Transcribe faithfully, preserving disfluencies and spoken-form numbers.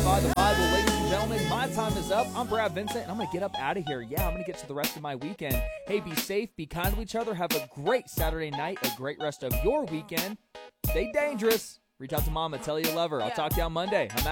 by the Bible. Ladies and gentlemen, my time is up. I'm Brad Vincent, and I'm going to get up out of here. Yeah, I'm going to get to the rest of my weekend. Hey, be safe, be kind to each other. Have a great Saturday night, a great rest of your weekend. Stay dangerous. Reach out to mama, tell you you love her. I'll talk to you on Monday. I'm out.